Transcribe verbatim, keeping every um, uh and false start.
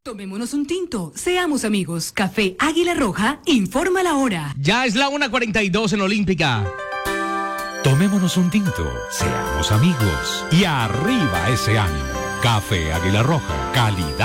Tomémonos un tinto, seamos amigos. Café Águila Roja, informa la hora. Ya es la una cuarenta y dos en Olímpica. Tomémonos un tinto, seamos amigos y arriba ese ánimo. Café Águila Roja, calidad.